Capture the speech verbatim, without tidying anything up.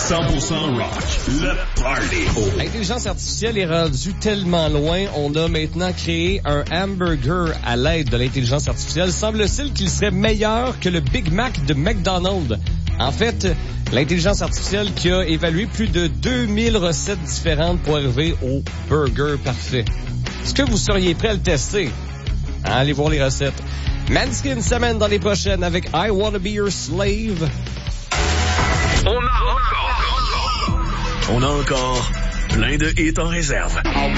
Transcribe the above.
cent pour cent rock. Le party. L'intelligence artificielle est rendue tellement loin, on a maintenant créé un hamburger à l'aide de l'intelligence artificielle. Semble-t-il qu'il serait meilleur que le Big Mac de McDonald's. En fait, l'intelligence artificielle qui a évalué plus de deux mille recettes différentes pour arriver au burger parfait. Est-ce que vous seriez prêt à le tester? Hein, allez voir les recettes. Manskin s'amène dans les prochaines avec I Wanna Be Your Slave. On a encore, on a encore plein de hits en réserve.